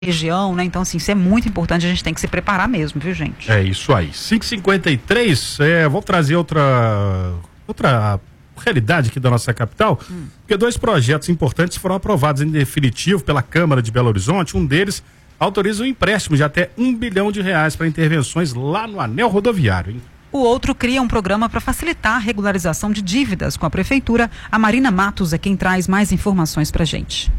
região, né? Então, assim, isso é muito importante, a gente tem que se preparar mesmo, viu, gente? É isso aí. 5h53, vou trazer outra realidade aqui da nossa capital, porque 2 projetos importantes foram aprovados em definitivo pela Câmara de Belo Horizonte. Um deles autoriza um empréstimo de até R$1 bilhão para intervenções lá no anel rodoviário, hein? O outro cria um programa para facilitar a regularização de dívidas com a prefeitura. A Marina Matos é quem traz mais informações pra gente.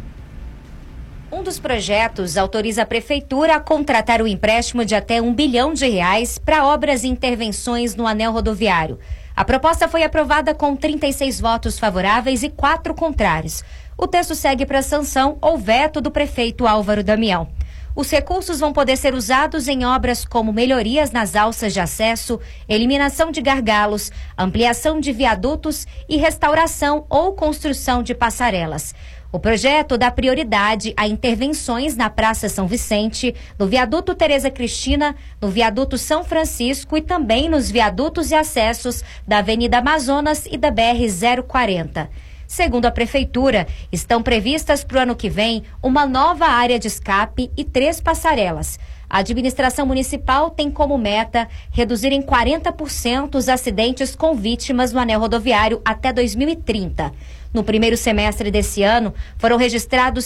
Um dos projetos autoriza a prefeitura a contratar o empréstimo de até R$1 bilhão para obras e intervenções no anel rodoviário. A proposta foi aprovada com 36 votos favoráveis e 4 contrários. O texto segue para sanção ou veto do prefeito Álvaro Damião. Os recursos vão poder ser usados em obras como melhorias nas alças de acesso, eliminação de gargalos, ampliação de viadutos e restauração ou construção de passarelas. O projeto dá prioridade a intervenções na Praça São Vicente, no viaduto Tereza Cristina, no viaduto São Francisco e também nos viadutos e acessos da Avenida Amazonas e da BR-040. Segundo a Prefeitura, estão previstas para o ano que vem uma nova área de escape e 3 passarelas. A administração municipal tem como meta reduzir em 40% os acidentes com vítimas no anel rodoviário até 2030. No primeiro semestre desse ano, foram registrados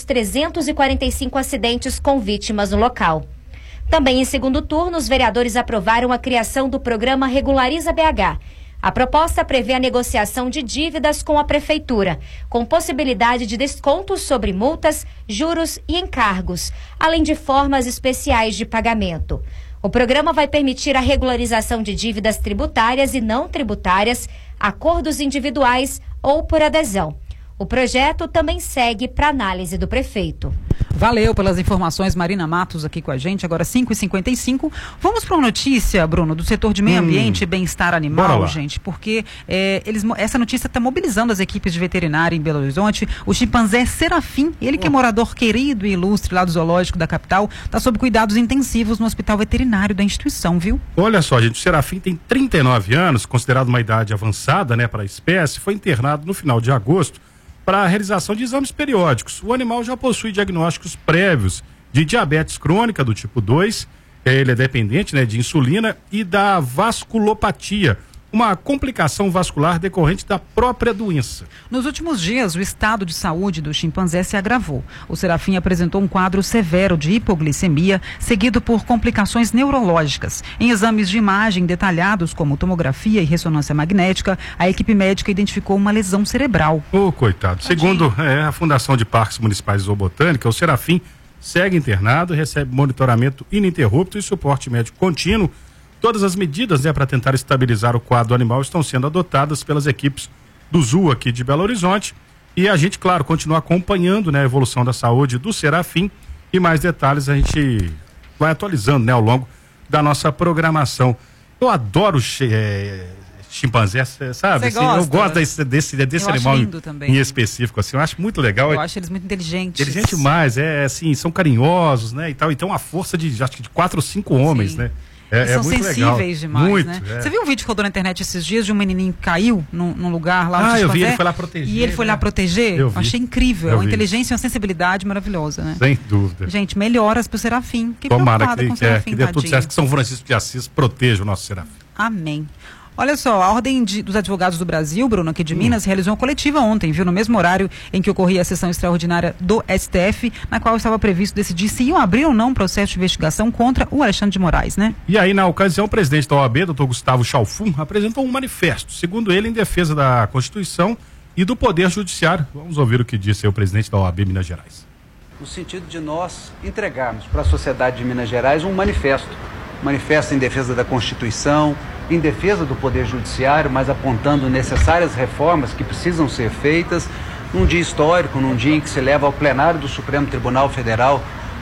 345 acidentes com vítimas no local. Também em segundo turno, os vereadores aprovaram a criação do programa Regulariza BH. A proposta prevê a negociação de dívidas com a prefeitura, com possibilidade de descontos sobre multas, juros e encargos, além de formas especiais de pagamento. O programa vai permitir a regularização de dívidas tributárias e não tributárias, acordos individuais ou por adesão. O projeto também segue para análise do prefeito. Valeu pelas informações, Marina Matos aqui com a gente, agora 5h55. Vamos para uma notícia, Bruno, do setor de meio ambiente e bem-estar animal, gente, porque essa notícia está mobilizando as equipes de veterinária em Belo Horizonte. O chimpanzé Serafim, ele que é morador querido e ilustre lá do zoológico da capital, está sob cuidados intensivos no hospital veterinário da instituição, viu? Olha só, gente, o Serafim tem 39 anos, considerado uma idade avançada, né, para a espécie, foi internado no final de agosto para a realização de exames periódicos. O animal já possui diagnósticos prévios de diabetes crônica do tipo 2, ele é dependente, né, de insulina, e da vasculopatia, uma complicação vascular decorrente da própria doença. Nos últimos dias, o estado de saúde do chimpanzé se agravou. O Serafim apresentou um quadro severo de hipoglicemia, seguido por complicações neurológicas. Em exames de imagem detalhados, como tomografia e ressonância magnética, a equipe médica identificou uma lesão cerebral. Coitado. Segundo a Fundação de Parques Municipais de Zoobotânica, o Serafim segue internado, recebe monitoramento ininterrupto e suporte médico contínuo. Todas as medidas, né, para tentar estabilizar o quadro animal estão sendo adotadas pelas equipes do Zoo aqui de Belo Horizonte. E a gente, claro, continua acompanhando, né, a evolução da saúde do Serafim, e mais detalhes a gente vai atualizando, né, ao longo da nossa programação. Eu adoro chimpanzé, sabe? Assim, eu gosto desse animal em específico, assim, eu acho muito legal. Eu acho eles muito inteligentes. Inteligente demais, assim, são carinhosos, né, e tal. Então a força de, acho que de 4 ou 5 homens, né? São muito sensíveis legal. demais, muito, né? Você viu um vídeo que rodou na internet esses dias de um menininho que caiu num lugar lá? Eu vi, ele foi lá proteger. E ele foi lá proteger? Eu achei incrível. Uma inteligência e uma sensibilidade maravilhosa, né? Sem dúvida. Gente, melhoras pro Serafim. Tomara que dê tudo certo, que São Francisco de Assis proteja o nosso Serafim. Amém. Olha só, a Ordem dos Advogados do Brasil, Bruno, aqui de Minas, realizou uma coletiva ontem, viu? No mesmo horário em que ocorria a sessão extraordinária do STF, na qual estava previsto decidir se iam abrir ou não um processo de investigação contra o Alexandre de Moraes, né? E aí, na ocasião, o presidente da OAB, doutor Gustavo Chalfun, apresentou um manifesto, segundo ele, em defesa da Constituição e do Poder Judiciário. Vamos ouvir o que disse aí o presidente da OAB Minas Gerais. No sentido de nós entregarmos para a sociedade de Minas Gerais um manifesto em defesa da Constituição, em defesa do Poder Judiciário, mas apontando necessárias reformas que precisam ser feitas num dia histórico, num dia em que se leva ao plenário do Supremo Tribunal Federal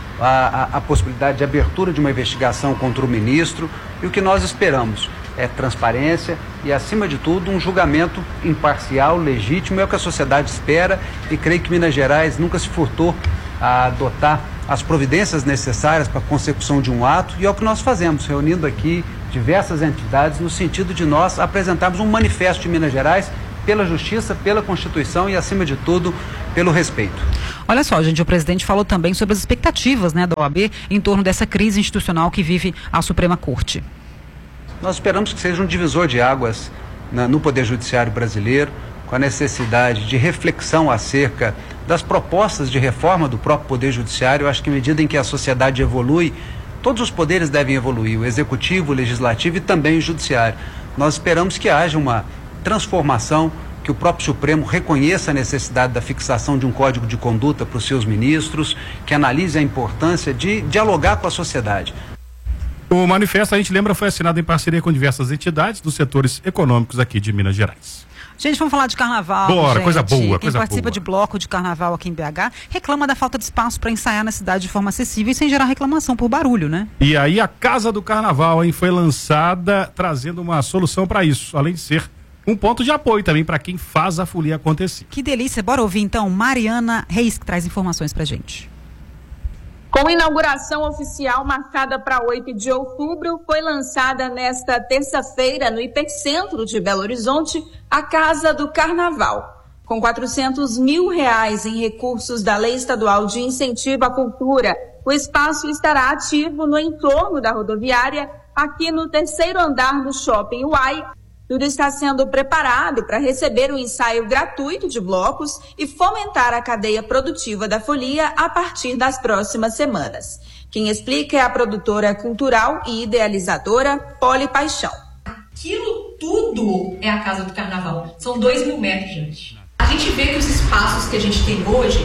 a possibilidade de abertura de uma investigação contra o ministro. E o que nós esperamos é transparência e, acima de tudo, um julgamento imparcial, legítimo. É o que a sociedade espera, e creio que Minas Gerais nunca se furtou a adotar as providências necessárias para a consecução de um ato, e é o que nós fazemos, reunindo aqui diversas entidades no sentido de nós apresentarmos um manifesto de Minas Gerais pela justiça, pela Constituição e, acima de tudo, pelo respeito. Olha só, gente, o presidente falou também sobre as expectativas, né, da OAB em torno dessa crise institucional que vive a Suprema Corte. Nós esperamos que seja um divisor de águas no Poder Judiciário brasileiro, com a necessidade de reflexão acerca das propostas de reforma do próprio Poder Judiciário. Eu acho que à medida em que a sociedade evolui, todos os poderes devem evoluir, o Executivo, o Legislativo e também o Judiciário. Nós esperamos que haja uma transformação, que o próprio Supremo reconheça a necessidade da fixação de um código de conduta para os seus ministros, que analise a importância de dialogar com a sociedade. O manifesto, a gente lembra, foi assinado em parceria com diversas entidades dos setores econômicos aqui de Minas Gerais. Gente, vamos falar de carnaval. Bora, gente. coisa boa, Quem participa de bloco de carnaval aqui em BH reclama da falta de espaço para ensaiar na cidade de forma acessível e sem gerar reclamação por barulho, né? E aí a Casa do Carnaval, hein, foi lançada trazendo uma solução para isso, além de ser um ponto de apoio também para quem faz a folia acontecer. Que delícia. Bora ouvir então Mariana Reis, que traz informações pra gente. Com inauguração oficial marcada para 8 de outubro, foi lançada nesta terça-feira no Hipercentro de Belo Horizonte a Casa do Carnaval. Com R$400 mil em recursos da Lei Estadual de Incentivo à Cultura, o espaço estará ativo no entorno da rodoviária, aqui no 3º andar do Shopping Uai. Tudo está sendo preparado para receber um ensaio gratuito de blocos e fomentar a cadeia produtiva da folia a partir das próximas semanas. Quem explica é a produtora cultural e idealizadora Poli Paixão. Aquilo tudo é a Casa do Carnaval. São 2.000 metros, gente. A gente vê que os espaços que a gente tem hoje,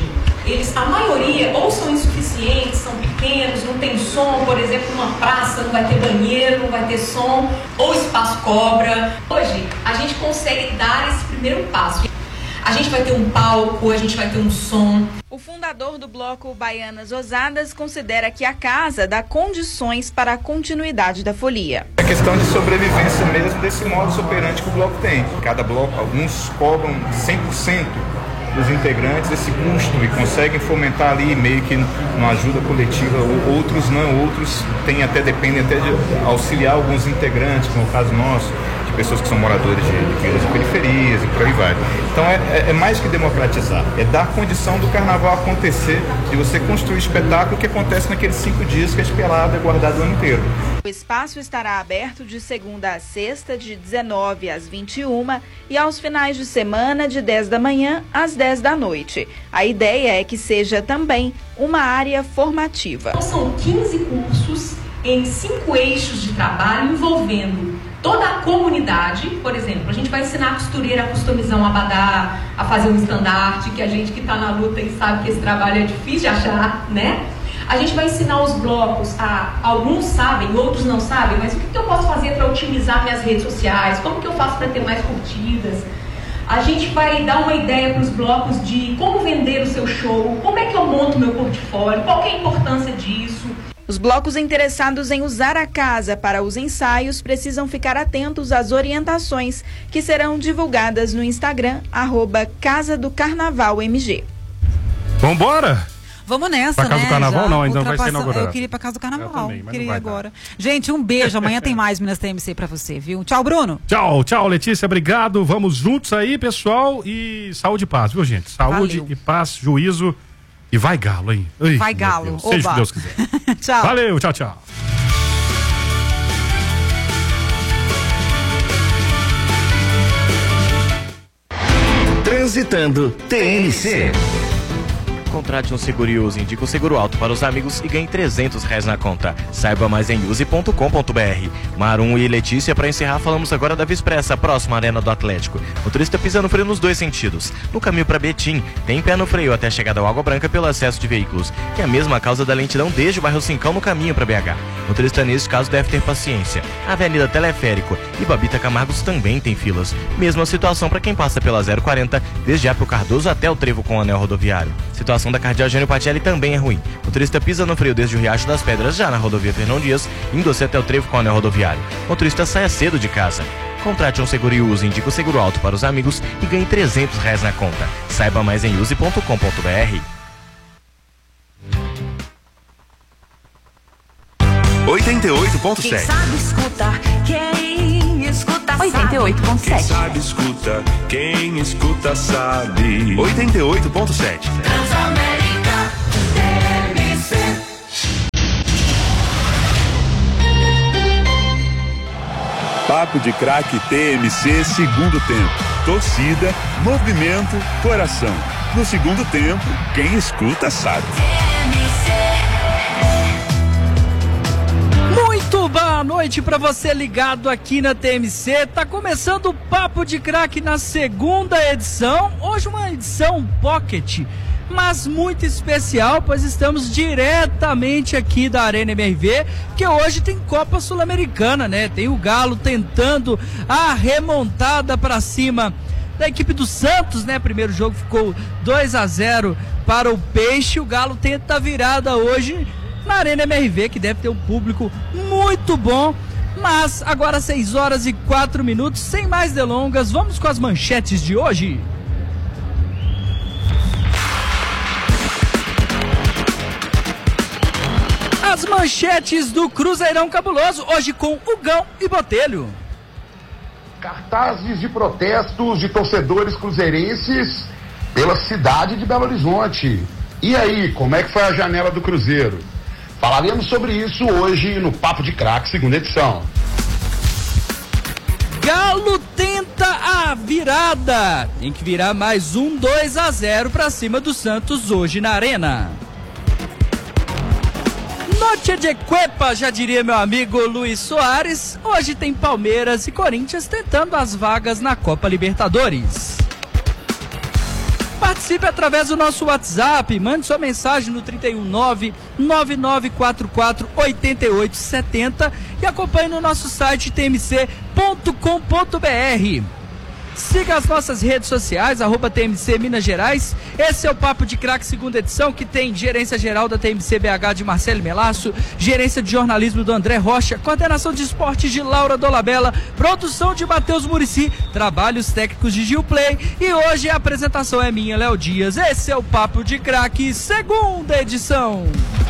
a maioria ou são insuficientes, são pequenos, não tem som, por exemplo, numa praça não vai ter banheiro, não vai ter som, ou espaço cobra. Hoje, a gente consegue dar esse primeiro passo. A gente vai ter um palco, a gente vai ter um som. O fundador do bloco Baianas Ousadas considera que a casa dá condições para a continuidade da folia. É questão de sobrevivência mesmo desse modus operandi que o bloco tem. Cada bloco, alguns cobram 100% dos integrantes esse custo e conseguem fomentar ali meio que uma ajuda coletiva, outros não, outros dependem até de auxiliar alguns integrantes, como é o caso nosso, de pessoas que são moradores de vilas e periferias e por aí vai. Então é mais que democratizar, é dar condição do carnaval acontecer, de você construir espetáculo que acontece naqueles 5 dias que a espelada é guardada o ano inteiro. O espaço estará aberto de segunda a sexta, de 19 às 21 e aos finais de semana, de 10 da manhã às 10 da noite. A ideia é que seja também uma área formativa. Então, são 15 cursos em 5 eixos de trabalho envolvendo toda a comunidade. Por exemplo, a gente vai ensinar a costureira a customizar um abadá, a fazer um estandarte, que a gente que está na luta e sabe que esse trabalho é difícil de achar, né? A gente vai ensinar os blocos, alguns sabem, outros não sabem, mas o que eu posso fazer para otimizar minhas redes sociais? Como que eu faço para ter mais curtidas? A gente vai dar uma ideia para os blocos de como vender o seu show, como é que eu monto meu portfólio, qual que é a importância disso. Os blocos interessados em usar a casa para os ensaios precisam ficar atentos às orientações que serão divulgadas no Instagram, @Casa do Carnaval MG. Vambora! Vamos nessa, pra Casa do Carnaval? Não, ainda não vai ser inaugurado. Eu queria ir pra Casa do Carnaval. Também, mas queria ir agora. Gente, um beijo. Amanhã tem mais Minas TMC pra você, viu? Tchau, Bruno. Tchau, Letícia. Obrigado. Vamos juntos aí, pessoal. E saúde e paz, viu, gente? Saúde e paz, juízo. E vai Galo, hein? Ai, vai Galo. Seja o que Deus quiser. Tchau. Valeu, tchau. Transitando TMC. Contrate um seguro e use, indica o seguro alto para os amigos e ganhe R$300 na conta. Saiba mais em use.com.br. Marum e Letícia, para encerrar, falamos agora da Vispressa, próxima à Arena do Atlético. O motorista pisa no freio nos 2 sentidos. No caminho para Betim, tem pé no freio até a chegada ao Água Branca pelo excesso de veículos, que é a mesma causa da lentidão desde o bairro Cincão no caminho para BH. O motorista neste caso deve ter paciência. A Avenida Teleférico e Babita Camargos também tem filas. Mesma situação para quem passa pela 040, desde Apio Cardoso até o trevo com o anel rodoviário. Situação da Cardeal Jânio Pacelli também é ruim. O motorista pisa no freio desde o Riacho das Pedras, já na rodovia Fernão Dias, indo-se até o trevo com o anel rodoviário. O motorista saia cedo de casa. Contrate um seguro e use, indica o seguro alto para os amigos e ganhe R$300 na conta. Saiba mais em use.com.br. 88.7. Quem sabe escuta, quem escuta sabe. 88.7. Quem sabe escuta, quem escuta sabe. 88.7. Transamérica. Papo de Craque TMC, segundo tempo. Torcida, movimento, coração. No segundo tempo, quem escuta sabe. Muito boa noite para você ligado aqui na TMC. Tá começando o Papo de Craque na segunda edição. Hoje uma edição pocket, mas muito especial, pois estamos diretamente aqui da Arena MRV, que hoje tem Copa Sul-Americana, né? Tem o Galo tentando a remontada para cima da equipe do Santos, né? Primeiro jogo ficou 2-0 para o Peixe. O Galo tenta a virada hoje na Arena MRV, que deve ter um público muito bom. Mas agora 6h04, sem mais delongas, vamos com as manchetes de hoje. As manchetes do Cruzeirão Cabuloso, hoje com Hugão e Botelho. Cartazes de protestos de torcedores cruzeirenses pela cidade de Belo Horizonte. E aí, como é que foi a janela do Cruzeiro? Falaremos sobre isso hoje no Papo de Craque, segunda edição. Galo tenta a virada. Tem que virar mais 2-0 para cima do Santos hoje na Arena. Noite de Cuepa, já diria meu amigo Luiz Soares. Hoje tem Palmeiras e Corinthians tentando as vagas na Copa Libertadores. Participe através do nosso WhatsApp, mande sua mensagem no 319-9944-8870 e acompanhe no nosso site tmc.com.br. Siga as nossas redes sociais, @TMC Minas Gerais. Esse é o Papo de Craque, segunda edição, que tem gerência geral da TMC BH de Marcelo Melasso, gerência de jornalismo do André Rocha, coordenação de esportes de Laura Dolabella, produção de Matheus Muricy, trabalhos técnicos de Gil Play, e hoje a apresentação é minha, Léo Dias. Esse é o Papo de Craque, segunda edição.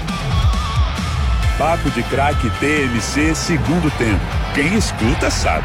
Papo de Craque TMC, segundo tempo. Quem escuta sabe.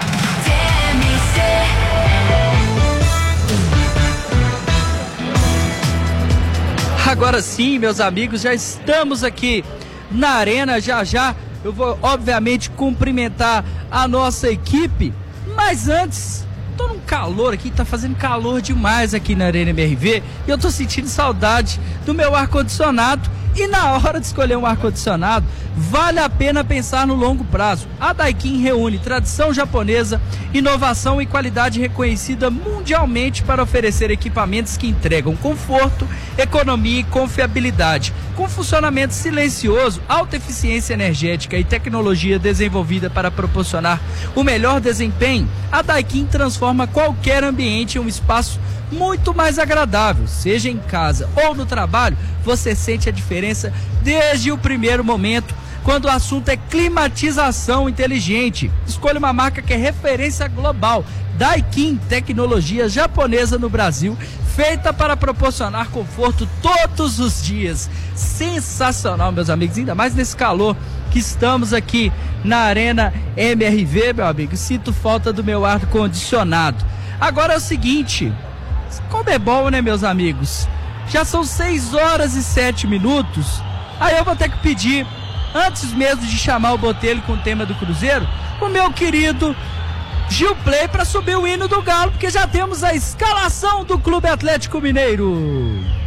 Agora sim, meus amigos, já estamos aqui na Arena. Já eu vou obviamente cumprimentar a nossa equipe, mas antes, tô num calor aqui, tá fazendo calor demais aqui na Arena MRV, e eu tô sentindo saudade do meu ar-condicionado. E na hora de escolher um ar-condicionado, vale a pena pensar no longo prazo. A Daikin reúne tradição japonesa, inovação e qualidade reconhecida mundialmente para oferecer equipamentos que entregam conforto, economia e confiabilidade. Com funcionamento silencioso, alta eficiência energética e tecnologia desenvolvida para proporcionar o melhor desempenho, a Daikin transforma qualquer ambiente em um espaço muito mais agradável. Seja em casa ou no trabalho, você sente a diferença desde o primeiro momento, quando o assunto é climatização inteligente. Escolha uma marca que é referência global. Daikin, tecnologia japonesa no Brasil, feita para proporcionar conforto todos os dias. Sensacional, meus amigos, ainda mais nesse calor que estamos aqui na Arena MRV, meu amigo. Sinto falta do meu ar-condicionado. Agora é o seguinte, Conmebol, né, meus amigos? Já são 6h07. Aí eu vou ter que pedir, antes mesmo de chamar o Botelho com o tema do Cruzeiro, o meu querido Gil Play para subir o hino do Galo, porque já temos a escalação do Clube Atlético Mineiro.